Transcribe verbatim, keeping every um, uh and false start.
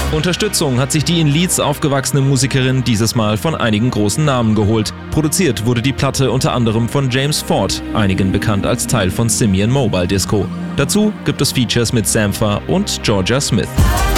Unterstützung hat sich die in Leeds aufgewachsene Musikerin dieses Mal von einigen großen Namen geholt. Produziert wurde die Platte unter anderem von James Ford, einigen bekannt als Teil von Simian Mobile Disco. Dazu gibt es Features mit Sampha und Georgia Smith.